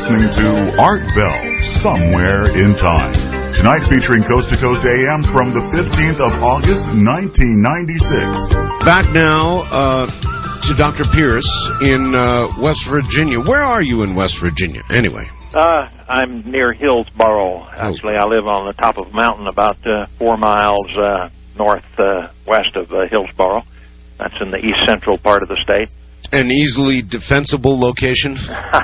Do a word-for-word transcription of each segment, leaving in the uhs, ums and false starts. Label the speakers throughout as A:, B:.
A: listening to Art Bell, Somewhere in Time. Tonight featuring Coast to Coast A M from the fifteenth of August, nineteen ninety-six.
B: Back now uh, to Doctor Pierce in uh, West Virginia. Where are you in West Virginia, anyway?
C: Uh, I'm near Hillsboro. Actually, I live on the top of a mountain about uh, four miles uh, northwest uh, of uh, Hillsboro. That's in the east central part of the state.
B: An easily defensible location?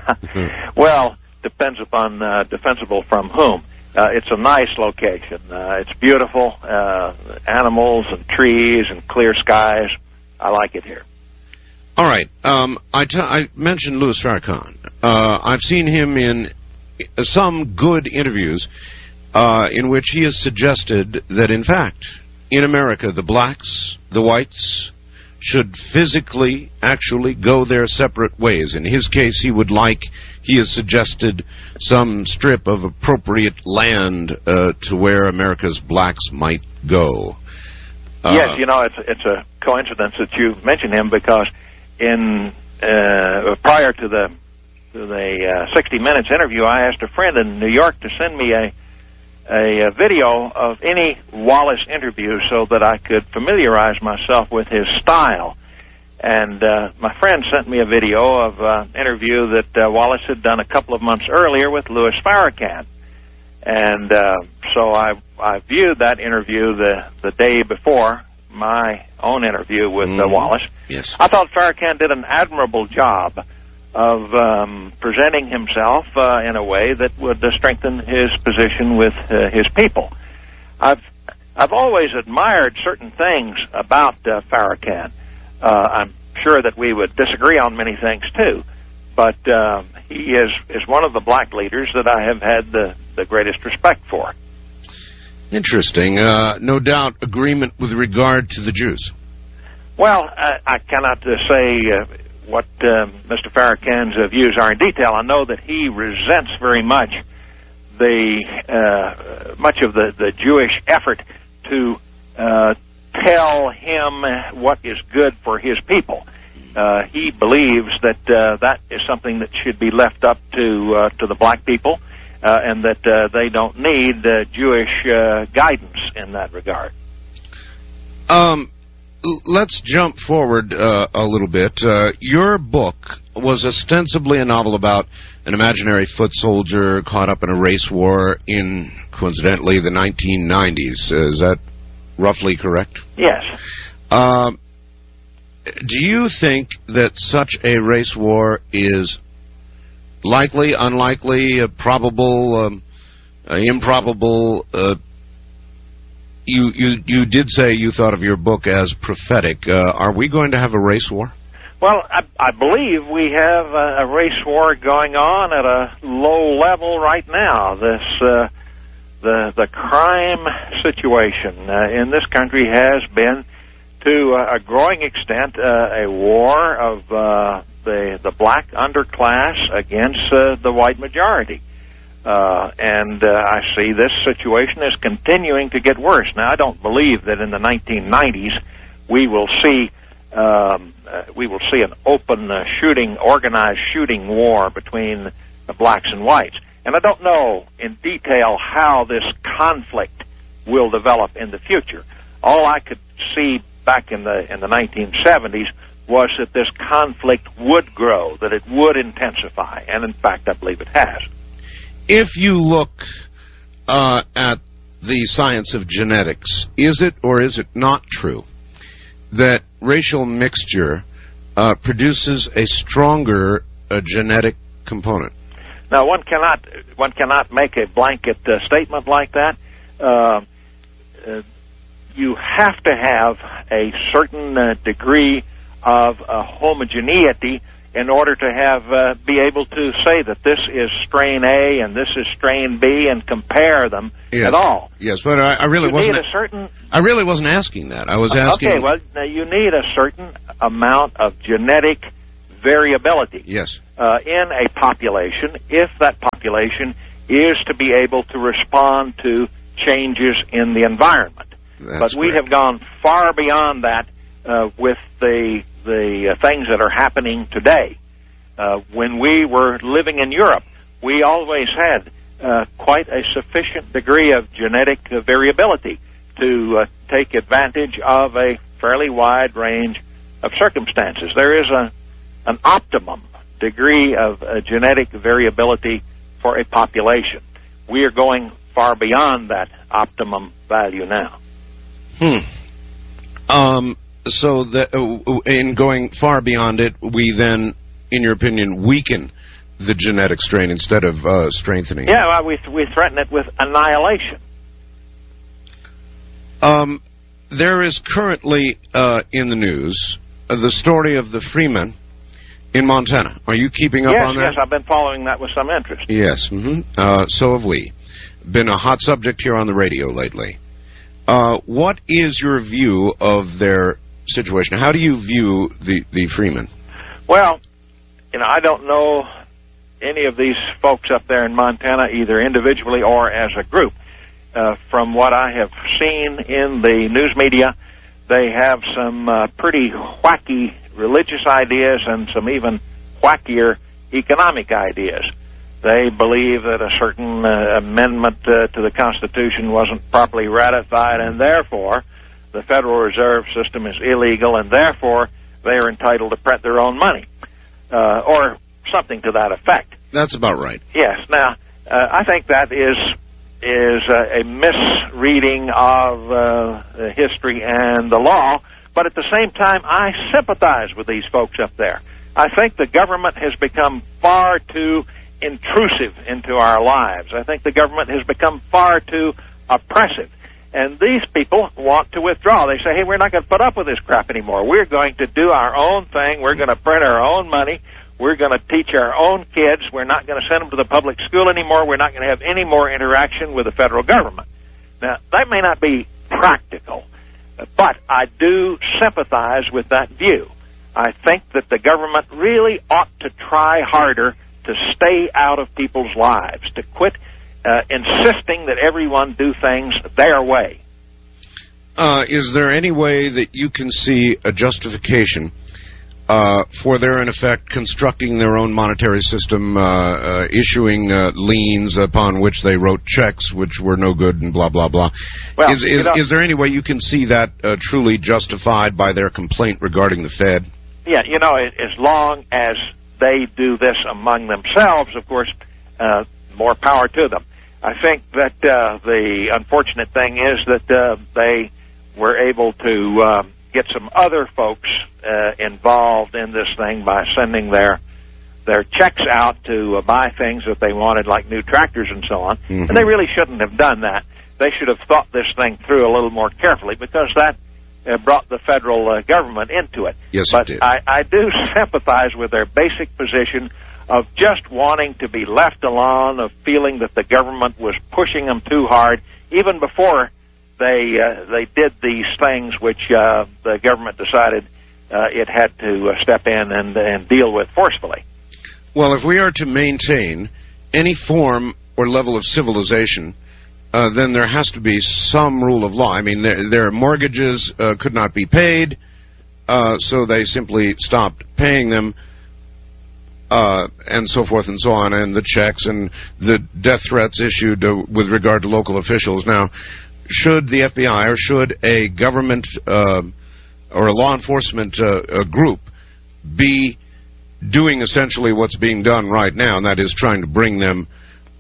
C: Well, depends upon uh, defensible from whom. Uh, it's a nice location. Uh, it's beautiful, uh, animals and trees and clear skies. I like it here.
B: All right. Um, I, t- I mentioned Louis Farrakhan. Uh, I've seen him in some good interviews uh, in which he has suggested that, in fact, in America, the blacks, the whites, should physically actually go their separate ways. In his case, he would like, he has suggested some strip of appropriate land uh, to where America's blacks might go. Uh,
C: yes, you know, it's it's a coincidence that you mentioned him, because in uh, prior to the to the uh, sixty minutes interview, I asked a friend in New York to send me a a, a video of any Wallace interview so that I could familiarize myself with his style. And uh, my friend sent me a video of an uh, interview that uh, Wallace had done a couple of months earlier with Louis Farrakhan. And uh, so I I viewed that interview the, the day before my own interview with uh, Wallace.
B: Yes.
C: I thought Farrakhan did an admirable job of um, presenting himself uh, in a way that would uh, strengthen his position with uh, his people. I've I've always admired certain things about uh, Farrakhan. Uh, I'm sure that we would disagree on many things too, but uh, he is is one of the black leaders that I have had the, the greatest respect for.
B: Interesting. Uh, no doubt agreement with regard to the Jews.
C: Well, I, I cannot uh, say uh, what uh, Mister Farrakhan's uh, views are in detail. I know that he resents very much the uh, much of the, the Jewish effort to uh, tell him what is good for his people. Uh, he believes that uh, that is something that should be left up to uh, to the black people, uh, and that uh, they don't need uh, Jewish uh, guidance in that regard.
B: Um. Let's jump forward uh, a little bit. Uh, your book was ostensibly a novel about an imaginary foot soldier caught up in a race war in, coincidentally, the nineteen nineties. Uh, is that roughly correct?
C: Yes.
B: Uh, do you think that such a race war is likely, unlikely, uh, probable, um, uh, improbable? Uh, You, you you did say you thought of your book as prophetic. Uh, are we going to have a race war?
C: Well, I, I believe we have a, a race war going on at a low level right now. This uh, the the crime situation uh, in this country has been, to uh, a growing extent, uh, a war of uh, the the black underclass against uh, the white majority. Uh, and uh, I see this situation is continuing to get worse. Now, I don't believe that in the nineteen nineties we will see um, uh, we will see an open uh, shooting, organized shooting war between the blacks and whites. And I don't know in detail how this conflict will develop in the future. All I could see back in the in the nineteen seventies was that this conflict would grow, that it would intensify, and in fact, I believe it has.
B: If you look uh, at the science of genetics, is it or is it not true that racial mixture uh, produces a stronger uh, genetic component?
C: Now, one cannot one cannot make a blanket uh, statement like that. Uh, uh, you have to have a certain uh, degree of uh, homogeneity in order to have uh, be able to say that this is strain A and this is strain B and compare them
B: yes.
C: at all.
B: Yes, but I, I really
C: you
B: wasn't.
C: Need a certain.
B: I really wasn't asking that. I was asking.
C: Okay, well, now you need a certain amount of genetic variability.
B: Yes.
C: Uh, in a population, if that population is to be able to respond to changes in the environment.
B: That's
C: but we
B: correct.
C: have gone far beyond that uh, with the the uh, things that are happening today. Uh, when we were living in Europe, we always had uh, quite a sufficient degree of genetic uh, variability to uh, take advantage of a fairly wide range of circumstances. There is a an optimum degree of uh, genetic variability for a population. We are going far beyond that optimum value now.
B: Hmm. Um, so that, uh, in going far beyond it, we then, in your opinion, weaken the genetic strain instead of uh, strengthening it?
C: Yeah, well, we, we threaten it with annihilation.
B: Um, there is currently uh, in the news uh, the story of the freemen in Montana. Are you keeping up
C: yes,
B: on that?
C: Yes, I've been following that with some interest.
B: Yes, mm-hmm. uh, so have we. Been a hot subject here on the radio lately. Uh, what is your view of their situation? How do you view the, the freemen?
C: Well, you know, I don't know any of these folks up there in Montana, either individually or as a group. Uh, from what I have seen in the news media, they have some uh, pretty wacky religious ideas and some even wackier economic ideas. They believe that a certain uh, amendment uh, to the Constitution wasn't properly ratified, and therefore the Federal Reserve System is illegal, and therefore they are entitled to print their own money, uh, or something to that effect.
B: That's about right.
C: Yes. Now, uh, I think that is is uh, a misreading of uh, history and the law, but at the same time, I sympathize with these folks up there. I think the government has become far too intrusive into our lives. I think the government has become far too oppressive. And these people want to withdraw. They say, hey, we're not going to put up with this crap anymore. We're going to do our own thing. We're going to print our own money. We're going to teach our own kids. We're not going to send them to the public school anymore. We're not going to have any more interaction with the federal government. Now, that may not be practical, but I do sympathize with that view. I think that the government really ought to try harder to stay out of people's lives, to quit uh, insisting that everyone do things their way.
B: Uh, is there any way that you can see a justification uh, for their, in effect, constructing their own monetary system, uh, uh, issuing uh, liens upon which they wrote checks which were no good and blah, blah, blah?
C: Well,
B: is, is,
C: you know,
B: is there any way you can see that uh, truly justified by their complaint regarding the Fed?
C: Yeah, you know, as long as they do this among themselves, of course, uh, more power to them. I think that uh, the unfortunate thing is that uh, they were able to uh, get some other folks uh, involved in this thing by sending their their checks out to uh, buy things that they wanted, like new tractors and so on. Mm-hmm. And they really shouldn't have done that. They should have thought this thing through a little more carefully, because that uh, brought the federal uh, government into it.
B: Yes,
C: but
B: it did.
C: I, I do sympathize with their basic position of just wanting to be left alone, of feeling that the government was pushing them too hard, even before they uh, they did these things which uh, the government decided uh, it had to uh, step in and, and deal with forcefully.
B: Well, if we are to maintain any form or level of civilization, uh, then there has to be some rule of law. I mean, their, their mortgages uh, could not be paid, uh, so they simply stopped paying them. Uh, and so forth and so on, and the checks and the death threats issued uh, with regard to local officials. Now, should the F B I or should a government uh, or a law enforcement uh, a group be doing essentially what's being done right now, and that is trying to bring them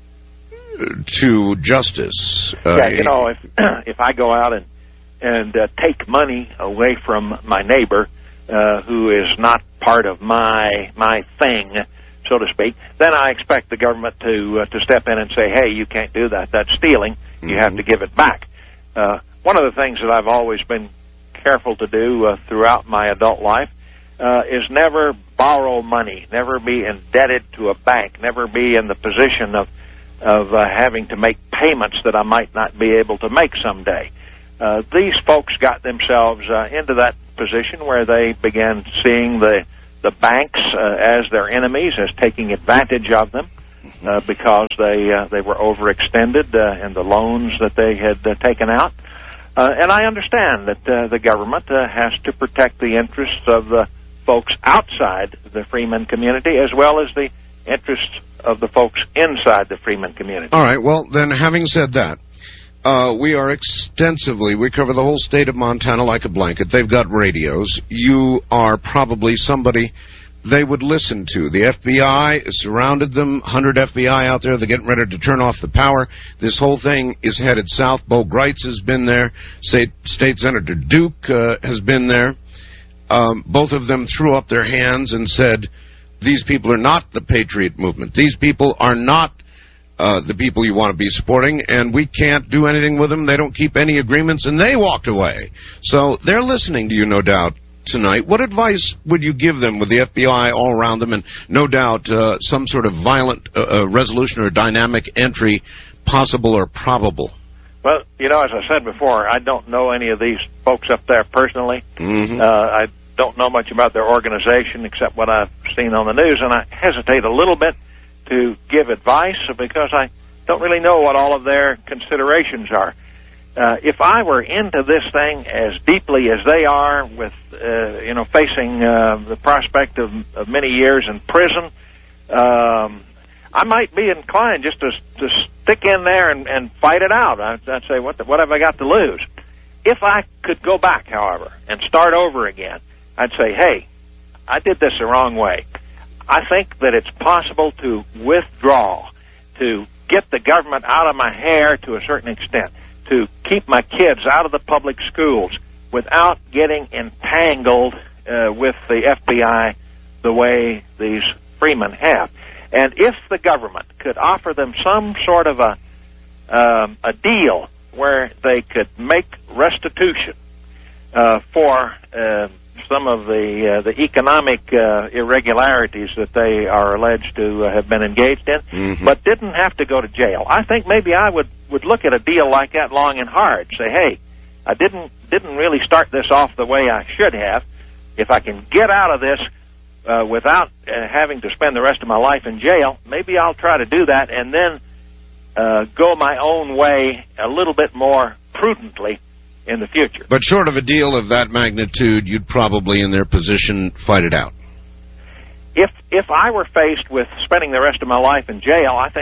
B: to justice? Uh,
C: yeah, you know, if if I go out and and uh, take money away from my neighbor, Uh, who is not part of my my thing, so to speak, then I expect the government to uh, to step in and say, hey, you can't do that. That's stealing. You mm-hmm. have to give it back. Uh, one of the things that I've always been careful to do uh, throughout my adult life uh, is never borrow money, never be indebted to a bank, never be in the position of, of uh, having to make payments that I might not be able to make someday. Uh, these folks got themselves uh, into that position where they began seeing the the banks uh, as their enemies, as taking advantage of them uh, because they uh, they were overextended uh, in the loans that they had uh, taken out. Uh, and I understand that uh, the government uh, has to protect the interests of the folks outside the freeman community as well as the interests of the folks inside the Freeman community.
B: All right, well, then, having said that, uh, we are extensively, we cover the whole state of Montana like a blanket. They've got radios. You are probably somebody they would listen to. The F B I has surrounded them, one hundred F B I out there. They're getting ready to turn off the power. This whole thing is headed south. Bo Greitz has been there. State, State Senator Duke uh, has been there. Um, both of them threw up their hands and said, these people are not the Patriot movement. These people are not uh, the people you want to be supporting, and we can't do anything with them. They don't keep any agreements, and they walked away. So they're listening to you, no doubt, tonight. What advice would you give them with the F B I all around them and no doubt uh, some sort of violent uh, uh, resolution or dynamic entry possible or probable?
C: Well, you know, as I said before, I don't know any of these folks up there personally.
B: Mm-hmm.
C: Uh, I don't know much about their organization except what I've seen on the news, and I hesitate a little bit to give advice because I don't really know what all of their considerations are. Uh, if I were into this thing as deeply as they are, with uh, you know facing uh, the prospect of, of many years in prison, um, I might be inclined just to, to stick in there and, and fight it out. I'd, I'd say, what, the, what have I got to lose? If I could go back, however, and start over again, I'd say, hey, I did this the wrong way. I think that it's possible to withdraw, to get the government out of my hair to a certain extent, to keep my kids out of the public schools without getting entangled uh, with the F B I the way these freemen have. And if the government could offer them some sort of a um, a deal where they could make restitution uh, for uh, some of the uh, the economic uh, irregularities that they are alleged to uh, have been engaged in,
B: mm-hmm.
C: but didn't have to go to jail, I think maybe I would, would look at a deal like that long and hard. Say, hey, I didn't didn't really start this off the way I should have. If I can get out of this uh, without uh, having to spend the rest of my life in jail, maybe I'll try to do that and then uh, go my own way a little bit more prudently in the future.
B: But short of a deal of that magnitude, you'd probably, in their position, fight it out.
C: If if I were faced with spending the rest of my life in jail, I think